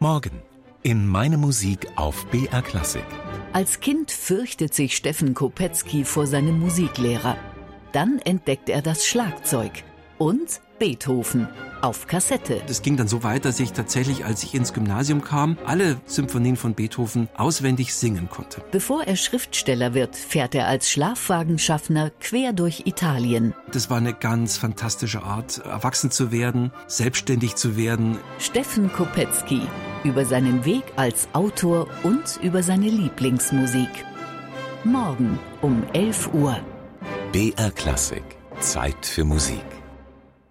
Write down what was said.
Morgen in Meine Musik auf BR Klassik. Als Kind fürchtet sich Steffen Kopetzky vor seinem Musiklehrer. Dann entdeckt er das Schlagzeug und Beethoven auf Kassette. Das ging dann so weit, dass ich tatsächlich, als ich ins Gymnasium kam, alle Symphonien von Beethoven auswendig singen konnte. Bevor er Schriftsteller wird, fährt er als Schlafwagenschaffner quer durch Italien. Das war eine ganz fantastische Art, erwachsen zu werden, selbstständig zu werden. Steffen Kopetzky über seinen Weg als Autor und über seine Lieblingsmusik. Morgen um 11 Uhr. BR Klassik. Zeit für Musik.